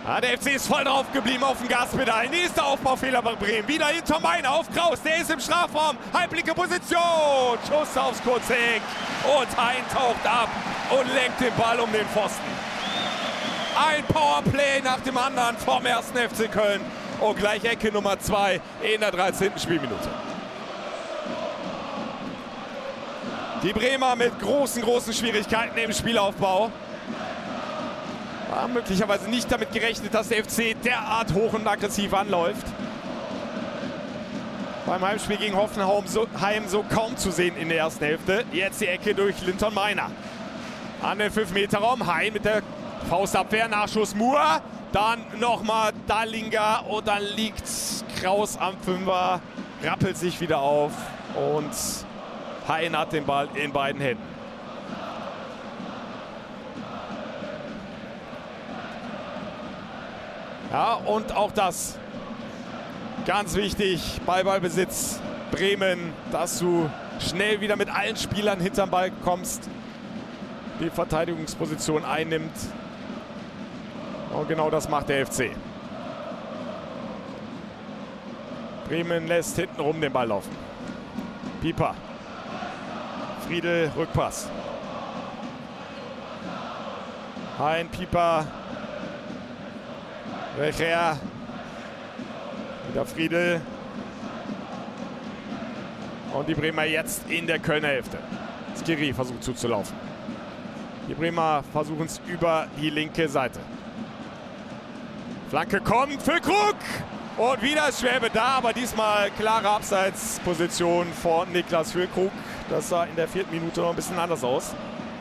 Ja, der FC ist voll drauf geblieben auf dem Gaspedal. Nächster Aufbaufehler bei Bremen. Wieder hinter Meiner auf Kraus. Der ist im Strafraum. Halblinke Position. Schuss aufs Kurzeck. Und Hein taucht ab und lenkt den Ball um den Pfosten. Ein Powerplay nach dem anderen vom 1. FC Köln. Und gleich Ecke Nummer 2 in der 13. Spielminute. Die Bremer mit großen Schwierigkeiten im Spielaufbau. Haben möglicherweise nicht damit gerechnet, dass der FC derart hoch und aggressiv anläuft. Beim Heimspiel gegen Hoffenheim so kaum zu sehen in der ersten Hälfte. Jetzt die Ecke durch Linton Meiner. An den 5-Meter-Raum. Hein mit der Faustabwehr. Nachschuss Moore. Dann nochmal Dallinga. Und dann liegt Kraus am 5er. Rappelt sich wieder auf. Und Hein hat den Ball in beiden Händen. Ja, und auch das ganz wichtig bei Ballbesitz Bremen, dass du schnell wieder mit allen Spielern hinterm Ball kommst, die Verteidigungsposition einnimmt. Und genau das macht der FC. Bremen lässt hintenrum den Ball laufen. Pieper. Friedel, Rückpass. Hein, Pieper. Recher. Wieder Friedel. Und die Bremer jetzt in der Kölner Hälfte. Skiri versucht zuzulaufen. Die Bremer versuchen es über die linke Seite. Flanke kommt für Krug. Und wieder ist Schwäbe da, aber diesmal klare Abseitsposition von Niklas Füllkrug. Das sah in der 4. Minute noch ein bisschen anders aus.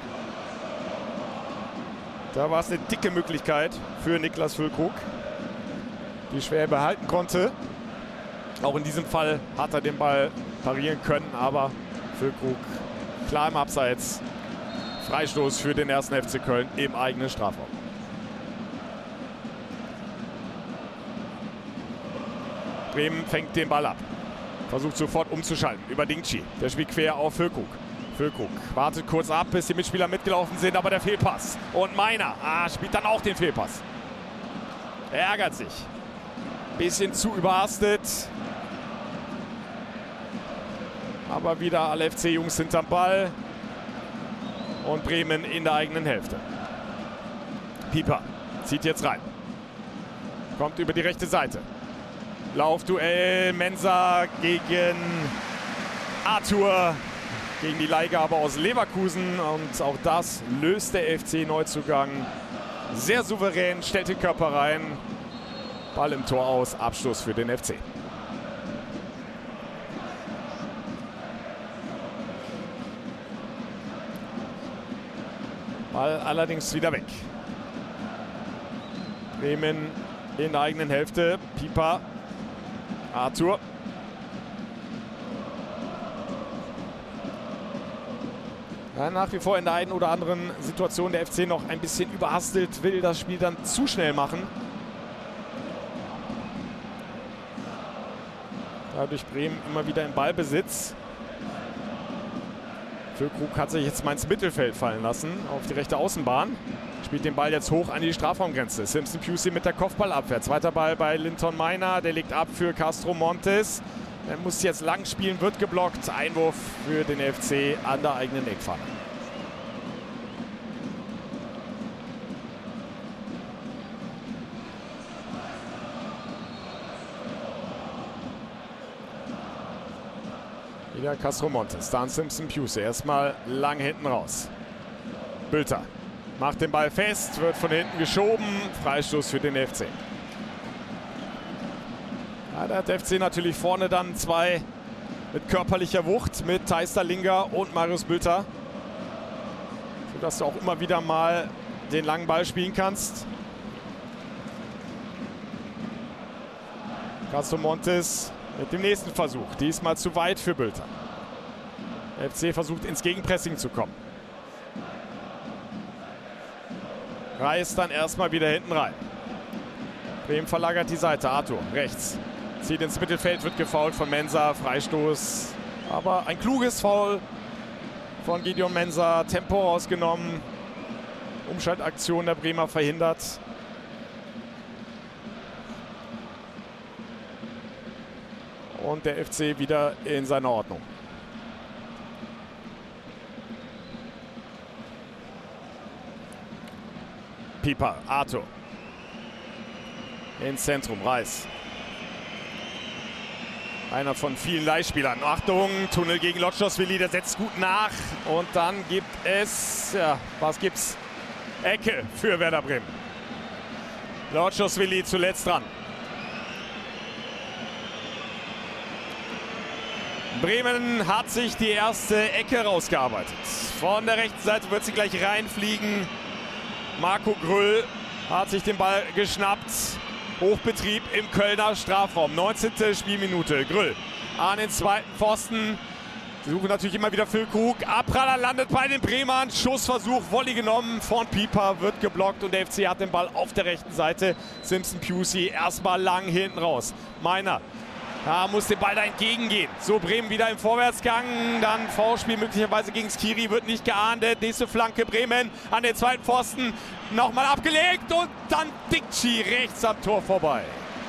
Da war es eine dicke Möglichkeit für Niklas Füllkrug, die Schwäbe halten konnte. Auch in diesem Fall hat er den Ball parieren können, aber Füllkrug klar im Abseits. Freistoß für den 1. FC Köln im eigenen Strafraum. Bremen fängt den Ball ab. Versucht sofort umzuschalten über Dingchi. Der spielt quer auf Füllkrug. Füllkrug wartet kurz ab, bis die Mitspieler mitgelaufen sind, aber der Fehlpass. Und Meiner spielt dann auch den Fehlpass. Er ärgert sich. Bisschen zu überhastet. Aber wieder alle FC-Jungs hinterm Ball. Und Bremen in der eigenen Hälfte. Pieper zieht jetzt rein. Kommt über die rechte Seite. Laufduell Mensah gegen Arthur. Gegen die Leihgabe aus Leverkusen. Und auch das löst der FC-Neuzugang sehr souverän. Stellt den Körper rein. Ball im Tor aus. Abschluss für den FC. Ball allerdings wieder weg. Bremen in der eigenen Hälfte. Pieper. Arthur. Ja, nach wie vor in der einen oder anderen Situation der FC noch ein bisschen überhastet, will das Spiel dann zu schnell machen. Dadurch Bremen immer wieder im Ballbesitz. Füllkrug hat sich jetzt mal ins Mittelfeld fallen lassen, auf die rechte Außenbahn. Spielt den Ball jetzt hoch an die Strafraumgrenze. Simpson Pusey mit der Kopfballabwehr. Zweiter Ball bei Linton Meiner. Der legt ab für Castro Montes. Er muss jetzt lang spielen, wird geblockt. Einwurf für den FC an der eigenen Eckfahne. Wieder Castro Montes. Dann Simpson Pusey. Erstmal lang hinten raus. Bülter macht den Ball fest, wird von hinten geschoben. Freistoß für den FC. Ja, da hat der FC natürlich vorne dann zwei mit körperlicher Wucht, mit Thijs Dallinga und Marius Bülter. Sodass du auch immer wieder mal den langen Ball spielen kannst. Castro Montes mit dem nächsten Versuch. Diesmal zu weit für Bülter. Der FC versucht ins Gegenpressing zu kommen. Reißt dann erstmal wieder hinten rein. Bremen verlagert die Seite. Arthur rechts. Zieht ins Mittelfeld, wird gefoult von Mensah. Freistoß. Aber ein kluges Foul von Gideon Mensah. Tempo rausgenommen. Umschaltaktion der Bremer verhindert. Und der FC wieder in seiner Ordnung. Pieper, Arthur. Ins Zentrum, Reis. Einer von vielen Leihspielern. Achtung, Tunnel gegen Lotschowswili, der setzt gut nach. Und dann gibt es, ja, was gibt's? Ecke für Werder Bremen. Lotschowswili zuletzt dran. Bremen hat sich die erste Ecke rausgearbeitet. Von der rechten Seite wird sie gleich reinfliegen. Marco Grüll hat sich den Ball geschnappt. Hochbetrieb im Kölner Strafraum. 19. Spielminute. Grüll an den zweiten Pfosten. Sie suchen natürlich immer wieder Füllkrug. Abpraller landet bei den Bremern. Schussversuch, Volley genommen von Pieper, wird geblockt und der FC hat den Ball auf der rechten Seite. Simpson Pusey erstmal lang hinten raus. Meiner. Da muss den Ball da entgegengehen. So, Bremen wieder im Vorwärtsgang. Dann Foulspiel möglicherweise gegen Skiri, wird nicht geahndet. Nächste Flanke Bremen an den zweiten Pfosten. Nochmal abgelegt und dann Dicci rechts am Tor vorbei.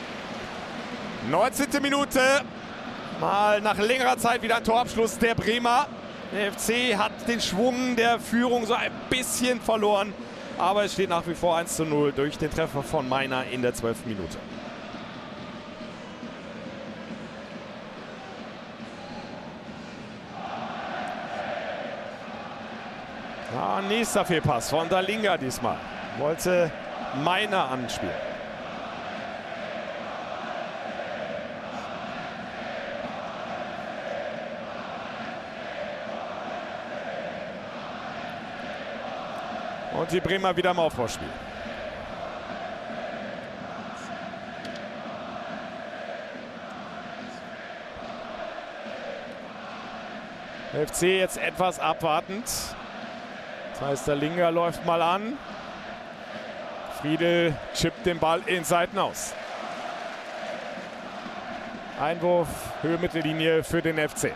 19. Minute. Mal nach längerer Zeit wieder ein Torabschluss der Bremer. Der FC hat den Schwung der Führung so ein bisschen verloren. Aber es steht nach wie vor 1:0 durch den Treffer von Meiner in der 12. Minute. Ja, nächster Fehlpass von Dalinga diesmal. Wollte Meiner anspielen. Und die Bremer wieder im Aufbauspiel. Der FC jetzt etwas abwartend. Das heißt, der Dalinga läuft mal an. Friedel chippt den Ball in Seiten aus. Einwurf, Höhe Mittellinie für den FC.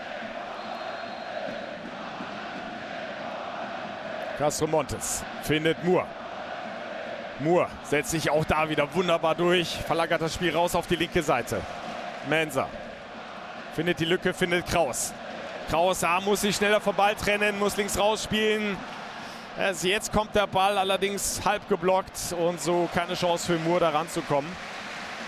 Castro Montes findet Moore. Moore setzt sich auch da wieder wunderbar durch. Verlagert das Spiel raus auf die linke Seite. Mensah findet die Lücke, findet Kraus. Kraus muss sich schneller vom Ball trennen, muss links rausspielen. Jetzt kommt der Ball allerdings halb geblockt und so keine Chance für Moore da ranzukommen.